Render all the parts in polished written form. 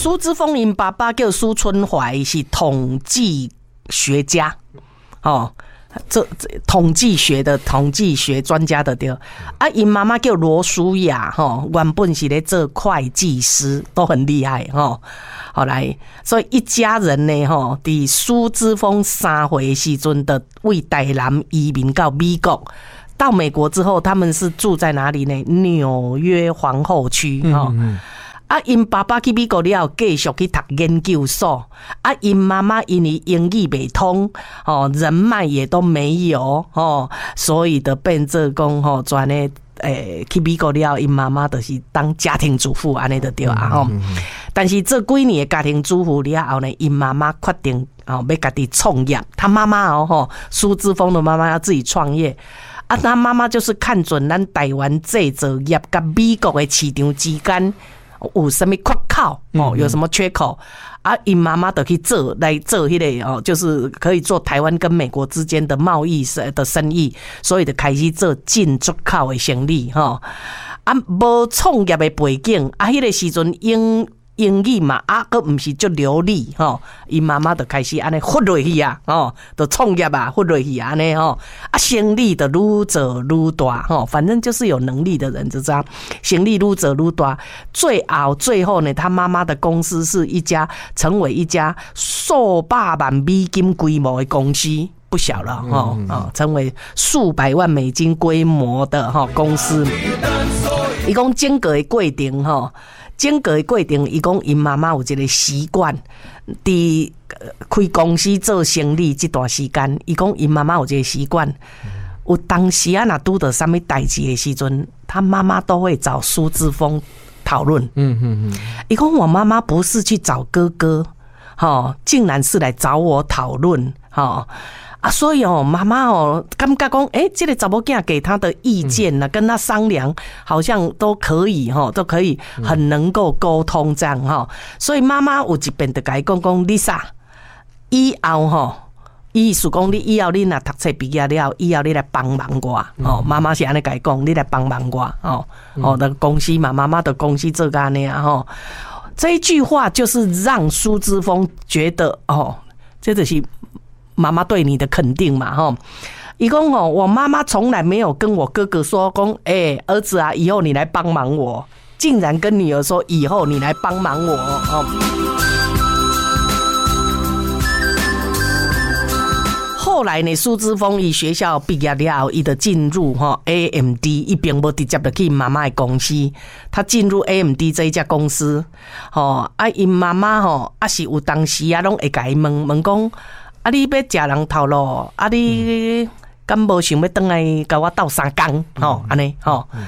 苏之峰因爸爸叫苏春怀，是统计学家，这统计学专家的对啊，因妈妈叫罗淑雅，原本是咧做会计师，都很厉害后来，所以一家人呢，伫苏之峰3岁时阵的为台南移民到美国。到美国之后，他们是住在哪里呢？纽约皇后区因爸爸去美国了，继续去读研究所。因妈妈因为英语不通，人脉也都没有，所以就变做讲转呢，去美国了，因妈妈就是当家庭主妇安尼就对啊但是这几年的家庭主妇了后呢，因妈妈决定要家己创业。他妈妈苏之峰的妈妈要自己创业。他妈妈就是看准咱台湾制造业跟美国的市场之间有什么缺口有什么缺口因妈妈就去做来做迄个就是可以做台湾跟美国之间的贸易的生意，所以就开始做进出口的生意无创业的背景迄个时阵英语嘛佫毋是足流利因妈妈就开始安尼忽落去就创业忽落去安尼生意就愈做愈大反正就是有能力的人就这样，生意愈做愈大，最后呢，他妈妈的公司是成为一家数百万美金规模的公司，不小了成为数百万美金规模的公司。伊讲整个的过程伊讲因妈妈有一个习惯，伫开公司做生意这段时间，伊讲因妈妈有一个习惯，有当时若拄到什么代志的时阵，他妈妈都会找苏之峰讨论。伊讲我妈妈不是去找哥哥，竟然是来找我讨论，所以妈妈感觉讲这个查某囝给他的意见跟他商量好像都可以很能够沟通这样所以妈妈有一遍就甲伊讲Lisa 以后意思讲你以后你若读册毕业了，以后你来帮忙我妈妈是安尼甲伊讲，你来帮忙我的公司嘛，妈妈的公司做安尼这一句话就是让苏之峰觉得这就是妈妈对你的肯定嘛伊讲我妈妈从来没有跟我哥哥说讲儿子啊，以后你来帮忙我，竟然跟女儿说以后你来帮忙我后来呢，苏之峰以学校毕业了后，伊就进入AMD， 伊并无直接就去妈妈的公司，他进入 AMD 这一家公司因妈妈是有当时拢会甲伊问讲你要食人头路你敢无想要回来跟我斗3工安尼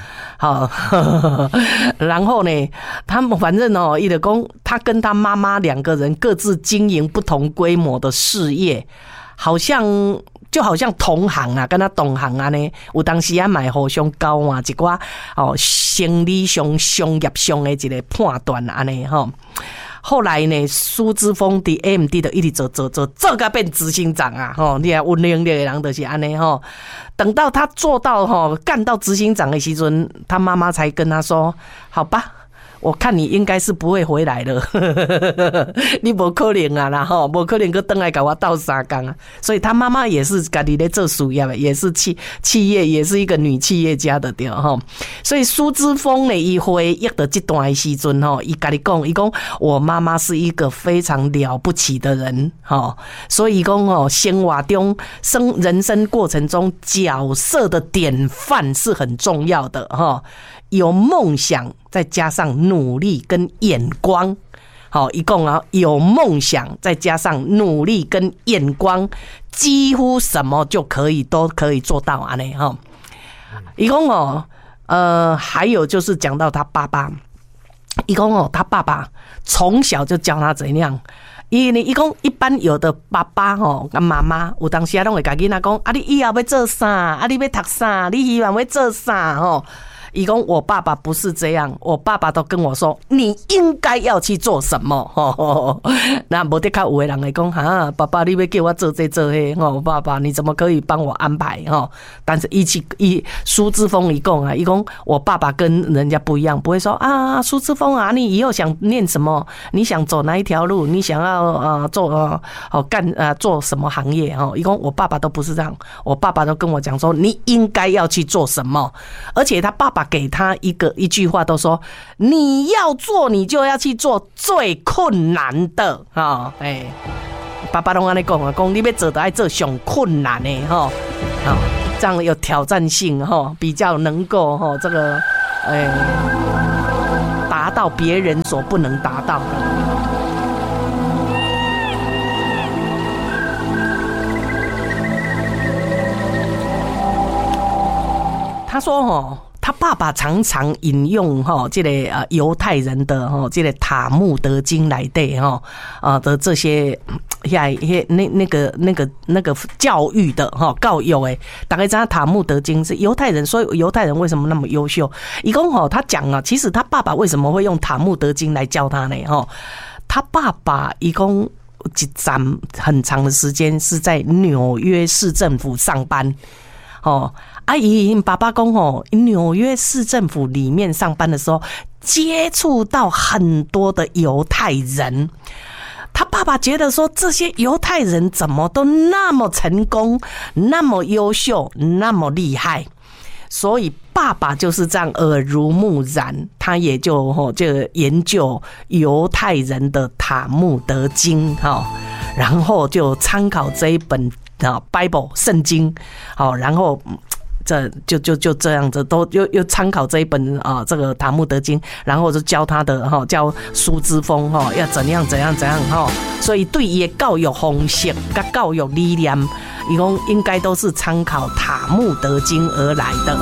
然后呢，他们反正伊就讲他跟他妈妈2个人各自经营不同规模的事业，就好像同行跟他同行呢，有当时买互相交换一寡生理上商业上的一个判断安尼后来呢，苏之峰伫 AMD 就一直做到变执行长你看有能力的人就是安尼等到他做到干到执行长的时阵，他妈妈才跟他说：“好吧，我看你应该是不会回来了，你不可能啦不可能去回来跟我斗3工所以他妈妈也是自己在做事业，也是企业，也是一个女企业家的对所以苏之峰呢，伊回忆的这段的时阵伊跟你讲，伊讲我妈妈是一个非常了不起的人所以讲生活中人生过程中角色的典范是很重要的有梦想再加上努力跟眼光一共有梦想再加上努力跟眼光，几乎什么都可以做到安尼一共还有就是讲到他爸爸，一共他爸爸从小就教他怎样。伊讲一般有的爸爸跟妈妈有当时拢会甲囡仔讲你以后要做啥你要读啥，你希望要做啥伊讲我爸爸不是这样，我爸爸都跟我说你应该要去做什么。那无得较有的人会讲哈，爸爸你要叫我做这做那，爸爸你怎么可以帮我安排？但是苏之峰一讲啊，伊讲我爸爸跟人家不一样，不会说啊，苏之峰啊，你以后想念什么？你想走哪一条路？你想要做什么行业？伊讲我爸爸都不是这样，我爸爸都跟我讲说你应该要去做什么，而且他爸爸给他一句话都说，你要做你就要去做最困难的爸爸都跟你讲啊，讲你要做就要做上困难的这样有挑战性比较能够这个达到别人所不能达到的。他说他爸爸常常引用这个犹太人的这个塔木德经来的这些那个教育的教育诶，大概知道塔木德经是犹太人，所以犹太人为什么那么优秀？一共他讲啊，其实他爸爸为什么会用塔木德经来教他呢？他爸爸一共一站很长的时间是在纽约市政府上班爸爸讲纽约市政府里面上班的时候，接触到很多的犹太人。他爸爸觉得说，这些犹太人怎么都那么成功，那么优秀，那么厉害，所以爸爸就是这样耳濡目染，他也就研究犹太人的塔木德经然后就参考这一本Bible 圣经然后就这样子，都又参考这一本这个塔木德经，然后就教他的教苏之峰要怎样所以对伊的教育方式跟教育理念，伊讲应该都是参考塔木德经而来的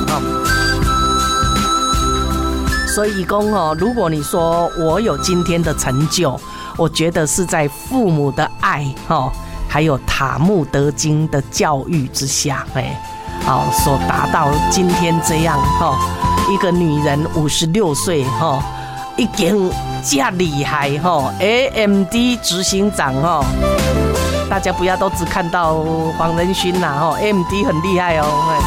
所以讲如果你说我有今天的成就，我觉得是在父母的爱还有塔木德经的教育之下所达到今天这样一个女人56岁已经这厉害AMD 执行长大家不要都只看到黄仁勋啦AMD 很厉害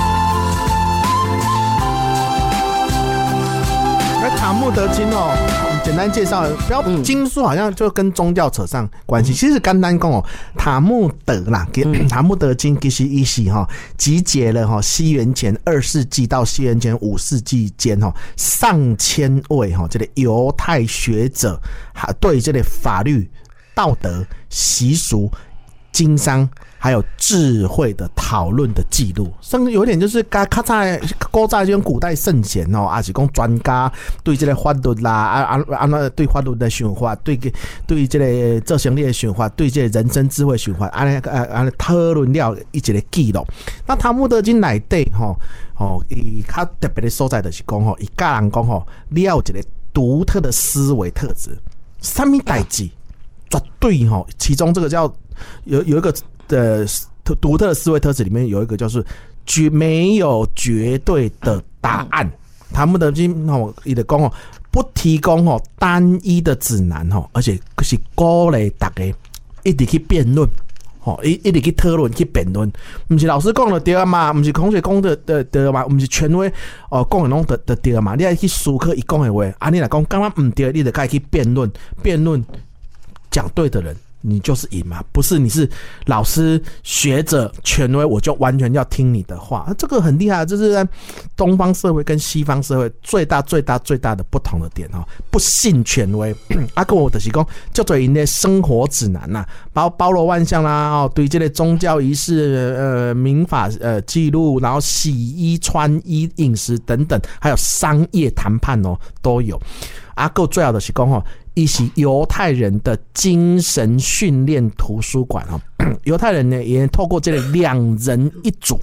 塔木德经简单介绍，不要经书好像就跟宗教扯上关系。其实简单讲塔木德啦，塔木德经其实意思集结了西元前2世纪到西元前5世纪间上千位这个犹太学者对这个法律、道德、习俗、经商还有智慧的讨论的记录，甚至有点就是古早这种古代圣贤还是讲专家对这个法律啦对法律的想法，对这个做生意的想法，对这个人生智慧想法讨论了一个记录。那塔木德经内底伊较特别的所在就是讲伊教人讲你要有一个独特的思维特质，什么代志绝对其中这个叫有一个独特的思维特质里面有一个就是没有绝对的答案。塔木德经伊就讲不提供单一的指南而且是鼓励大家一直去辩论一直去讨论去辩论，不是老师讲的对嘛，不是同学讲的对嘛，不是权威讲的拢的对嘛，你要去思考伊讲的话你来讲刚刚不对，你就该去辩论讲对的人你就是赢嘛，不是你是老师学者权威我就完全要听你的话，这个很厉害，这是在东方社会跟西方社会最大的不同的点不信权威跟我就是讲叫做因的生活指南包罗万象啦对这个宗教仪式民法记录，然后洗衣穿衣饮食等等，还有商业谈判都有还有最好的是讲伊是犹太人的精神训练图书馆犹太人呢也透过这个2人一组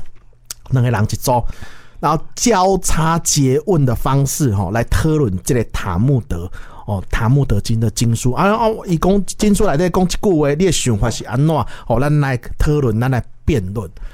2个人一组，然后交叉诘问的方式来讨论这个塔木德经的经书伊讲经书内底讲一句话，你的想法是安怎咱来讨论，咱来辩论。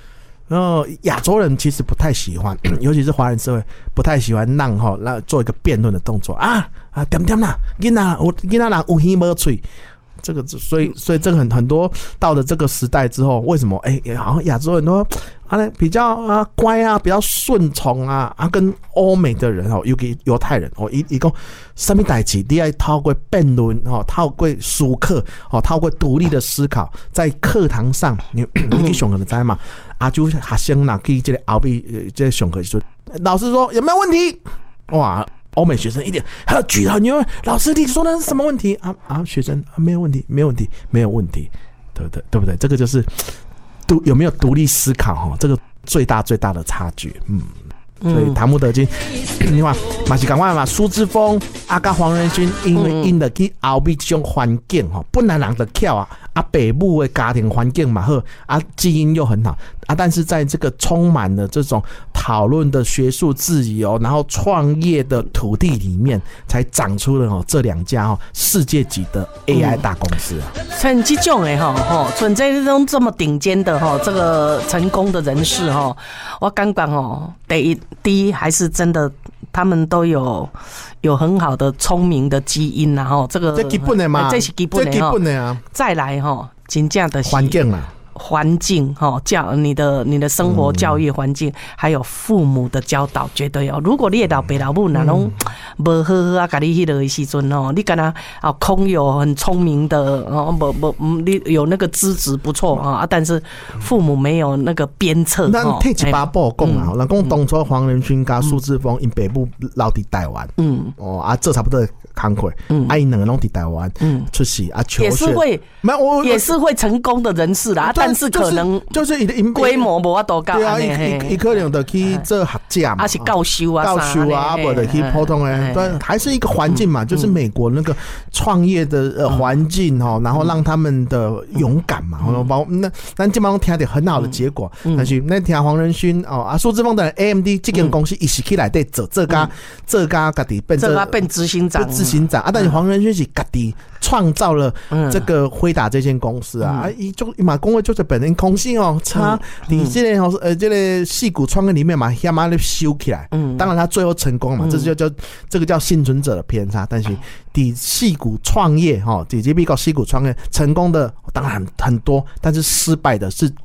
然后亚洲人其实不太喜欢，尤其是华人社会不太喜欢让做一个辩论的动作点啦，囡仔人有耳没嘴。这个所以这个很多到了这个时代之后，为什么好像亚洲人都比较乖比较顺从跟欧美的人尤其犹太人一个什么代志你要透过辩论透过思考透过独立的思考，在课堂上你去上课就知嘛，就学生啦去这个后面这个上课时老师说有没有问题，哇！欧美学生一点还要举很牛，老师你说的是什么问题学生没有问题，没有问题，没有问题，对不对？这个就是有没有独立思考这个最大的差距。所以塔木德金，你看嘛是同样嘛，苏之峰跟黄仁勋因的去后面这种环境本来人就巧父母的家庭环境嘛好基因又很好但是在这个充满了这种讨论的学术自由，然后创业的土地里面，才长出了这两家世界级的 AI 大公司像这种存在这种这么顶尖的这个成功的人士我感觉第一还是真的，他们都有很好的聪明的基因这个这基本的嘛， 这是基本的再来真正的环境啦。 环境你的生活教育环境，还有父母的教导，绝对如果你的老爸老母那拢不好给你迄个时阵你跟他空有很聪明的你有那个资质不错但是父母没有那个鞭策。 咱退一把步讲人讲当初黄仁勋跟苏之峰因爸母留伫台湾，这差不多工课，因两个拢伫台湾出世求学， 也是会成功的人士啦。但是可能就是规模无法多高， 对伊可能就去做学者嘛， 是教授不就去普通的，对，还是一个环境嘛，就是美国那个创业的环境然后让他们的勇敢嘛，那咱基本上听到很好的结果，但是那听黄仁勋苏之峰的 AMD 这间公司一起起来对这家家己变执行长， 但是黄仁勋是家己创造了这个辉达这间公司伊就嘛讲就是本人公司差你这个矽谷创业里面嘛慢慢的修起来，当然他最后成功嘛，这个叫幸存者的偏差，但是底矽谷创业直接比较矽谷创业成功的当然很多，但是失败的是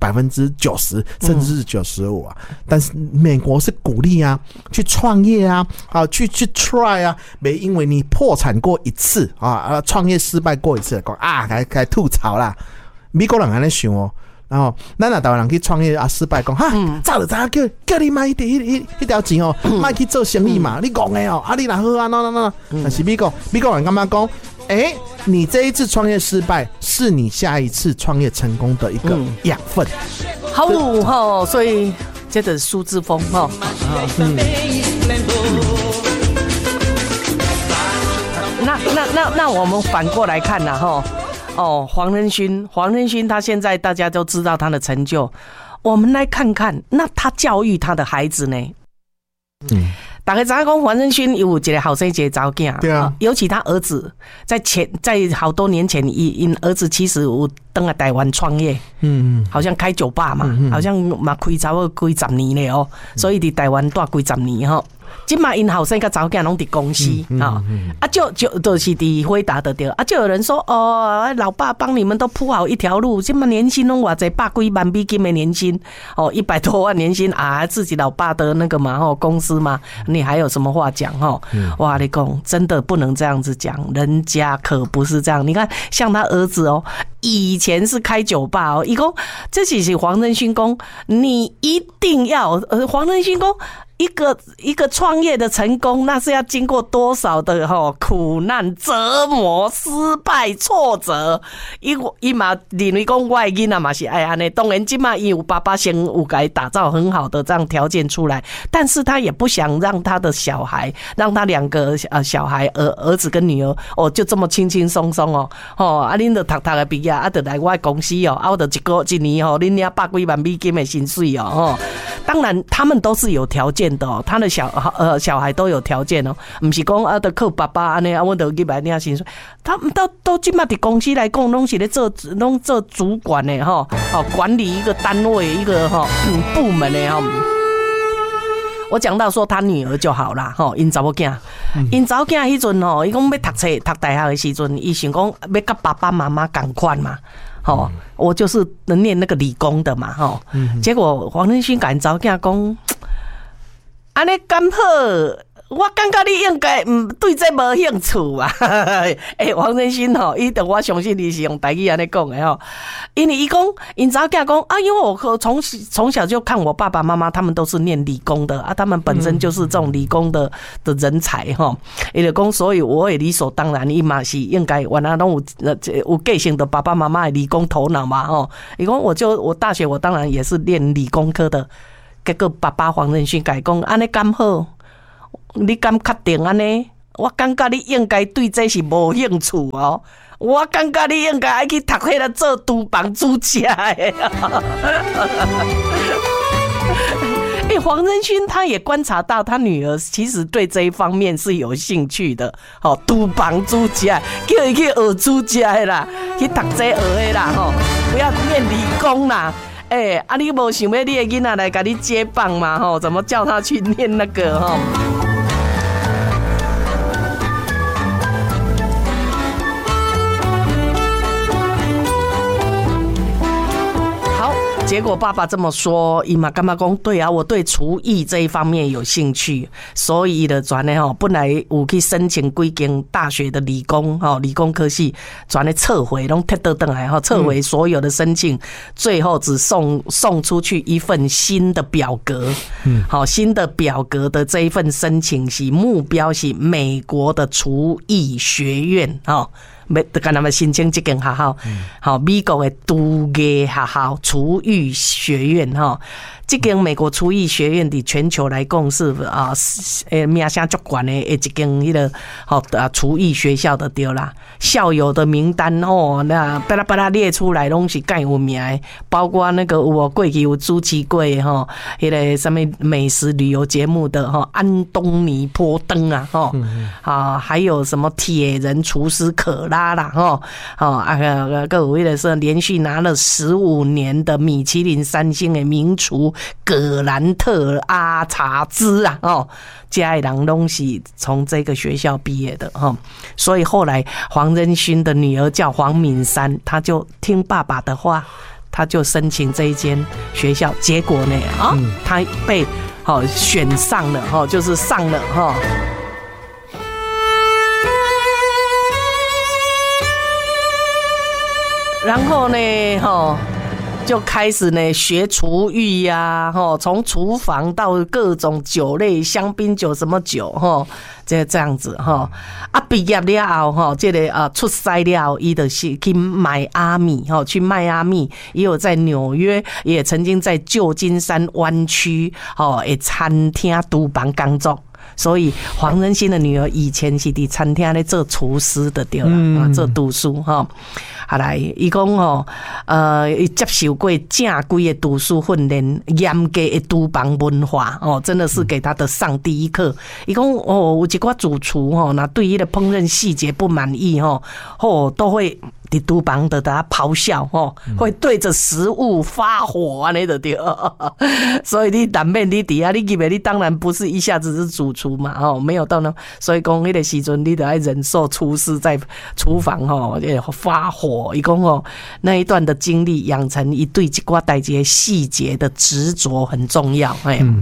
90%甚至是95%但是美国是鼓励去创业去 try 没因为你破产过一次创业失败过一次该吐槽啦，美国人还在想然后咱台湾人去创业失败讲早就知叫你买迄条钱买去做生意嘛，你讲的你哪好no，但是美国人干嘛讲你这一次创业失败是你下一次创业成功的一个养分。 好所以这个苏之峰那我们反过来看啦黄仁勋他现在大家都知道他的成就，我们来看看那他教育他的孩子呢？大家知道讲黄仁勋有一个后生一个查某囝， 对尤其他儿子在好多年前，因儿子其实有登来台湾创业，好像开酒吧嘛，好像嘛开差不多几十年了所以伫台湾住几十年今嘛因后生甲查某囝拢伫公司就是伫辉达的对就有人说老爸帮你们都铺好一条路，今嘛年薪拢偌济百几万美金的年薪100多万年薪自己老爸的那个嘛公司嘛，你还有什么话讲哇你讲真的不能这样子讲，人家可不是这样。你看像他儿子以前是开酒吧伊讲这是黄仁勋讲你一定要黄仁勋讲一个创业的成功，那是要经过多少的苦难、折磨、失败、挫折。伊嘛认为讲我的囡仔嘛是爱安尼，当然今嘛伊有爸爸先有给打造很好的这样条件出来，但是他也不想让他的小孩，让他两个小孩儿子跟女儿就这么轻轻松松恁就读的毕业啊，就来我的公司哦，啊，我就一年哦，恁领100几万美金的薪水哦，当然他们都是有条件的哦，他的小孩都有条件哦，不是讲啊，就靠爸爸安尼啊，我就去买领薪水，他们都今嘛伫公司来讲，拢是咧做主管的哈，哦，管理一个单位一个部门的哈。我讲到说他女儿就好啦，因查某囝，因查某囝迄阵吼，伊讲要读册读大学的时阵，伊想讲要甲爸爸妈妈同款嘛，我就是念那个理工的嘛，结果黄仁勋甲因查某囝讲，安尼刚好。我感觉你应该对这无兴趣啊！黄仁勋伊就我相信你是用台语安尼讲的因为伊讲，因查某囝讲啊，因为我从小就看我爸爸妈妈他们都是念理工的啊，他们本身就是这种理工的人才伊就讲，所以我也理所当然，伊嘛是应该原来拢有个性的爸爸妈妈的理工头脑嘛伊讲我大学我当然也是念理工科的，结果爸爸黄仁勋甲讲安尼刚好。你敢确定安尼？我感觉你应该对这是无兴趣哦。我感觉你应该爱去读迄个做厨房主家的。黄仁勋他也观察到他女儿其实对这一方面是有兴趣的。厨房主家，叫伊去学主家的啦，去读这学的啦，不要念理工啦。你无想要你的囡仔来给你接棒嘛？怎么叫他去念那个？结果爸爸这么说，伊嘛感觉讲对啊，我对厨艺这一方面有兴趣，所以的转呢本来有去申请几间大学的理工科系，转呢撤回，拢踢倒转来撤回所有的申请，最后只送出去一份新的表格，新的表格的这一份申请是目标是美国的厨艺学院跟他们申请这间学校，美国的厨艺学校厨艺学院这间美国厨艺学院的全球来讲是名声足悬的一间迄个厨艺学校的对啦，校友的名单那巴拉巴拉列出来拢是介有名的，包括那个有过去有主持过迄个什么美食旅游节目的安东尼波登还有什么铁人厨师可拉啦各有迄个是连续拿了15年的米其林3星的名厨葛兰特阿查兹家的人拢是从这个学校毕业的所以后来黄仁勋的女儿叫黄敏珊，她就听爸爸的话，她就申请这一间学校，结果呢她被选上了就是上了然后呢就开始呢学厨艺呀，从厨房到各种酒类，香槟酒什么酒这样子毕业了后这个出塞了后，伊就是去迈阿密去迈阿密，也有在纽约，也曾经在旧金山湾区的餐厅厨房工作。所以黄仁勋的女儿以前是伫餐厅咧做厨师的对啦，做厨师后来伊讲伊接受过正规的厨师训练，严格的厨房文化真的是给他的上第一课。伊讲有一寡主厨那对于的烹饪细节不满意都会伫厨房的他咆哮会对着食物发火安尼就对。所以你难免你底下你以为你当然不是一下子是主厨嘛没有到那，所以讲那个时阵你得要忍受厨师在厨房发火。伊讲那一段的经历养成一对一寡代志细节的执着很重要。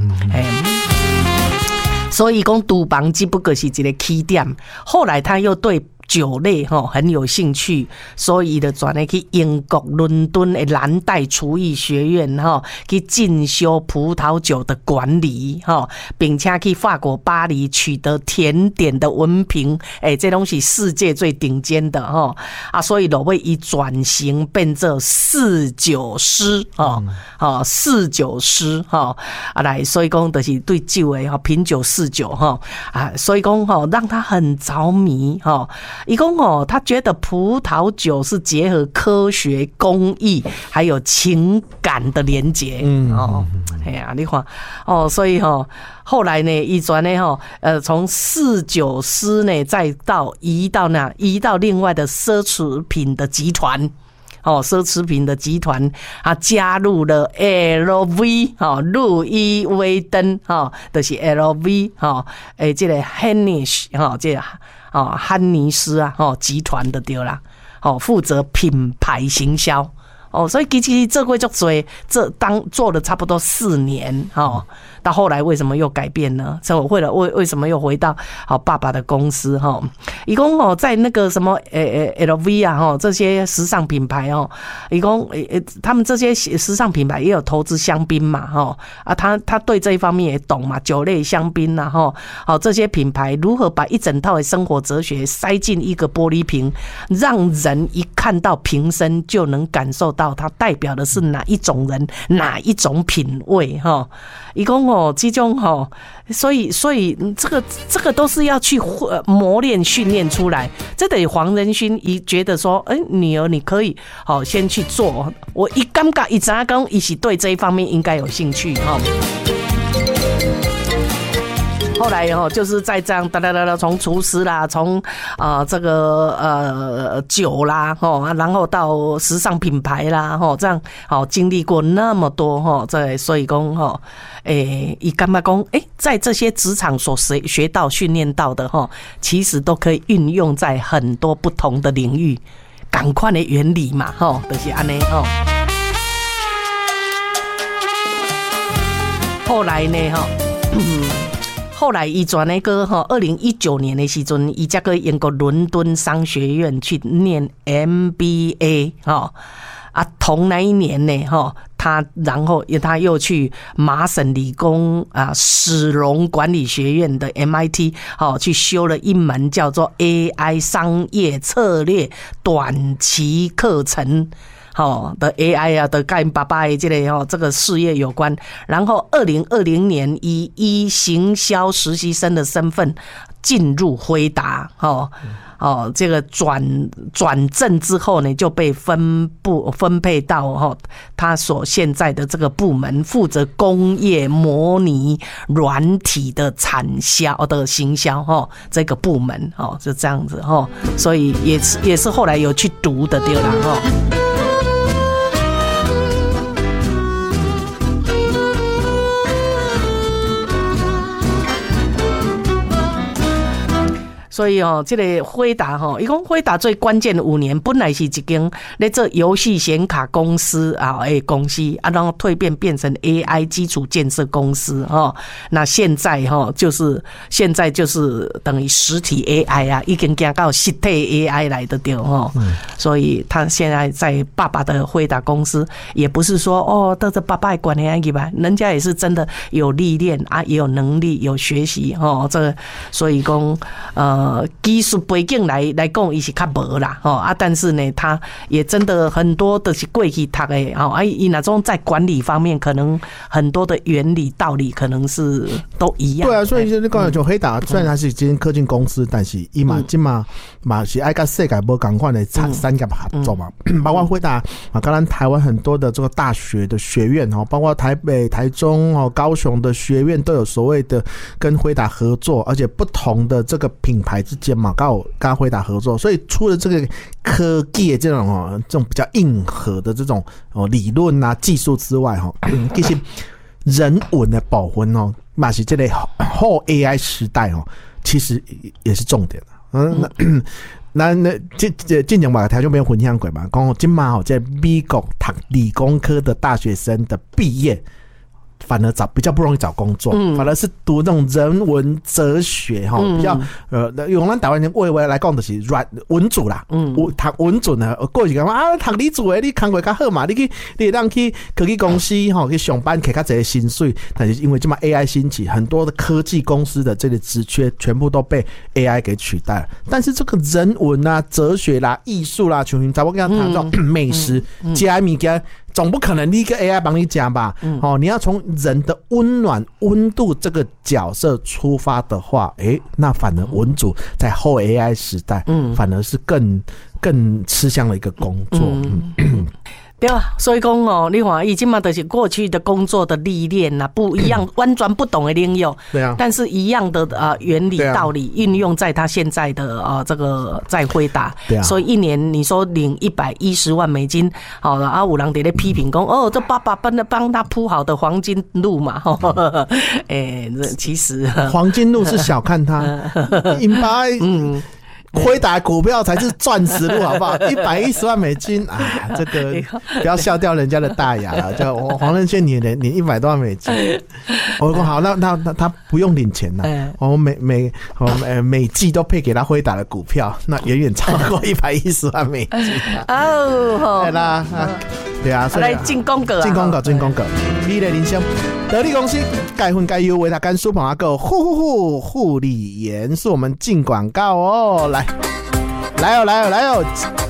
所以讲厨房只不过是一个起点，后来他又对酒类很有兴趣，所以就转来去英国伦敦的蓝带厨艺学院去进修葡萄酒的管理并且去法国巴黎取得甜点的文凭，这东西世界最顶尖的所以就为伊转型变做侍酒师侍酒师来，所以讲就是对酒的品酒侍酒所以讲让他很着迷一共哦，他觉得葡萄酒是结合科学、工艺还有情感的连结。哎呀，你看哦，所以后来呢，一转呢从侍酒师呢，再移到另外的奢侈品的集团。奢侈品的集团加入了 LV 路易威登就是 LV 这个 Hennish 这个汉尼斯集团的对啦，负责品牌行销。所以其实这过足多，做了差不多4年到后来为什么又改变呢？所以为什么又回到爸爸的公司一共在那个什么LV 啊这些时尚品牌一共他们这些时尚品牌也有投资香槟嘛他对这一方面也懂嘛，酒类香槟啊这些品牌如何把一整套的生活哲学塞进一个玻璃瓶，让人一看到瓶身就能感受到它代表的是哪一种人哪一种品味一共这种所以这个都是要去磨练训练出来。这得黄仁勋一觉得说女儿你可以先去做，我一感觉一早讲一起对这一方面应该有兴趣后来就是在这样从厨师啦，从这个酒啦然后到时尚品牌啦这样经历过那么多所以说以干嘛讲在这些职场所学到训练到的其实都可以运用在很多不同的领域，同款的原理嘛就是这样后来呢后来他转那个2019年的时候，他才去英国伦敦商学院去念 MBA 同那一年呢然后他又去麻省理工史隆管理学院的 MIT 去修了一门叫做 AI 商业策略短期课程的 AI 的跟爸爸的这个事业有关。然后2020年以行销实习生的身份进入辉达这个转正之后呢，就被分配到他所现在的这个部门，负责工业模拟软体的产销的行销这个部门就这样子所以也是后来有去读的对啦所以这个辉达他说辉达最关键的5年本来是一间在做游戏显卡公司公司然后蜕变成 AI 基础建设公司那现在就是等于实体 AI 已经走到实体 AI 来的对所以他现在在爸爸的辉达公司也不是说都是爸爸管的吧，人家也是真的有历练也有能力有学习这个所以说技术背景来讲他是较没啦但是呢他也真的很多都是过去读的他那种在管理方面可能很多的原理道理可能是都一样。 对啊，所以就是讲就辉达虽然它是一间科技公司，但是他嘛是爱跟世界不同款的产业合作嘛包括辉达跟咱台湾很多的这个大学的学院包括台北台中高雄的学院都有所谓的跟辉达合作，而且不同的这个品牌之间嘛跟辉达合作，所以除了这个科技的这种比较硬核的这种理论技术之外其实人文的部分嘛是这个后 AI 时代其实也是重点那进前嘛，台中边分享过嘛，讲今嘛在美国读理工科的大学生的毕业，反而比较不容易找工作，反而是读那种人文哲学比较用咱台湾人话来讲就是文主啦，读文主呢，过去讲读理主的你工作较好嘛，你会当去科技公司去上班，给较侪薪水，但是因为这么 AI 兴起，很多的科技公司的这个职缺全部都被 AI 给取代了。但是这个人文啊、哲学啦、艺术啦，像查某囝谈到美食、食物件， 总不可能一个 AI 帮你讲吧？你要从人的温暖温度这个角色出发的话，那反而文组在后 AI 时代，反而是更吃香的一个工作。 对啊，所以讲哦，你看，伊即嘛就是过去的工作的历练呐，不一样，完全不同的领域。对啊，但是一样的原理道理运用在他现在的这个在辉达。对啊，所以一年你说领$110万，好了啊，有人在咧批评讲哦，这爸爸帮他铺好的黄金路嘛，其实黄金路是小看他，应该辉达股票才是钻石路，好不好？$110万啊，这个不要笑掉人家的大牙了。叫黄仁勋，你领$100多万。我说好，那他不用领钱了。我每季都配给他辉达的股票，那远远超过$110万。 哦， 对啦，对啊， 来进广告， 美丽人生，得力公司钙粉钙优维他甘舒鹏个护理盐是我们进广告哦，来哦，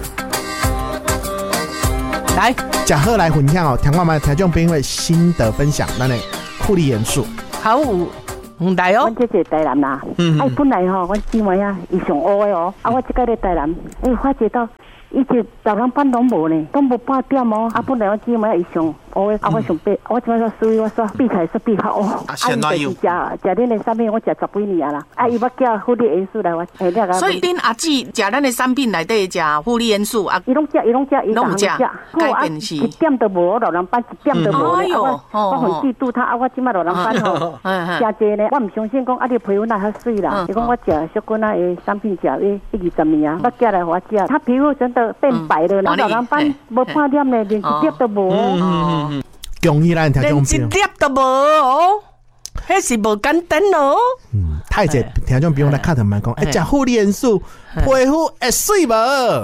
来假贺来分享哦，听我们听众朋友的心得分享，咱的护理元素。 好，来哦。 阮这个台南啦，本来吼，阮姊妹啊，伊上乌的哦，我这个在台南，发觉到伊就早上班拢无呢，都无8点哦，本来我姊妹伊上。我上背，我今仔所以我说避开是避开哦。 现在有食恁的产品，我食10几年啦。伊要叫护理元素来我， 所以恁阿姊食咱的产品内底食护理元素啊， 伊拢食， 改变是 1点都无，老人班1点都无。我很嫉妒他，我今仔老人班吼，食济呢，我唔相信讲你皮肤那较水啦。伊讲我食小姑的产品食120年啊，我寄来我食，他皮肤真的变白了，老人班无半点呢，连1点都无。 恭喜咱听众朋友， 连一粒都无哦，迄是无简单哦。 太济听众朋友来看他们讲，食护理元素，皮肤会水无？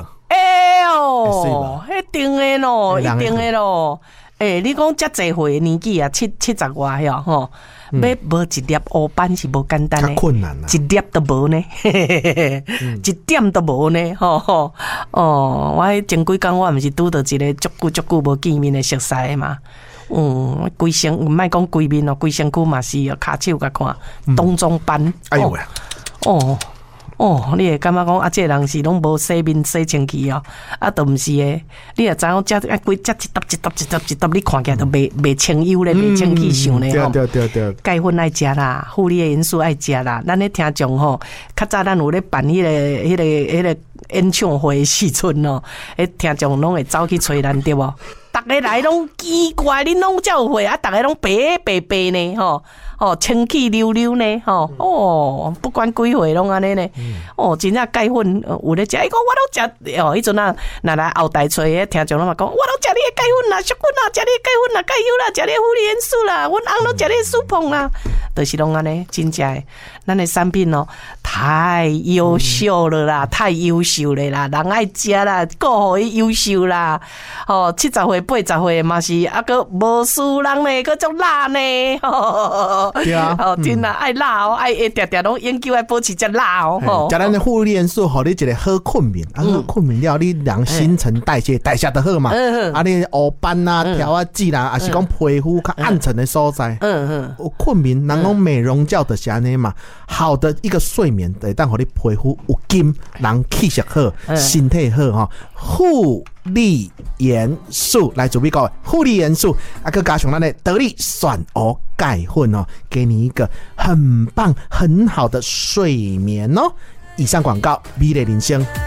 迄定的咯，一定的咯。你讲遮济岁年纪啊，70外呀吼，要无一粒乌斑是无简单的， 困难啊， 一粒都无呢，一点都无呢，吼。我前几工我毋是拄到一个足久无见面的熟识嘛。规身唔莫讲规面哦，规身躯嘛是哦，骹手甲看东中斑。 哎呦喂！ 你会感觉讲这个人是拢无洗面洗清气哦，都毋是诶。你也知影这规这一沓，你看起来都袂清幽咧，袂清气上咧吼。 对。 钙粉爱食啦，护理的元素爱食啦。咱咧听众吼，较早咱有咧办迄个演唱会的时阵哦，听众拢会走去找咱对无？大家来拢奇怪，恁拢才有会啊！大家拢白呢，清气溜溜呢，不管几岁拢安尼呢，真正钙粉有咧食，伊讲我拢食，迄阵啊，若来后台找诶听众拢嘛讲，我拢食你诶钙粉啦，小菌啦，食你诶钙粉啦，钙油啦，食你护理元素啦，阮翁拢食你舒碰啦，就是拢安尼，真正诶，咱诶产品哦，太优秀了啦，太优秀了啦，人爱食啦，顾互伊优秀啦，70岁。80岁嘛是个无输人呢，个足辣呢， 对啊， 真啦，爱辣哦，爱常常拢研究爱保持只辣哦， 食咱的护理元素，互你一个好困眠，困眠了，你人新陈代谢得好嘛，你乌斑啊、条啊、痣啦，还是讲皮肤较暗沉的所在，有困眠，人讲美容觉就是安尼嘛，好的一个睡眠，会当互你皮肤有金，人气色好，身体好哈，护理元素来自美国护理元素，再加上咱的得力选欧钙粉哦，给你一个很棒很好的睡眠哦。以上广告，美丽人生。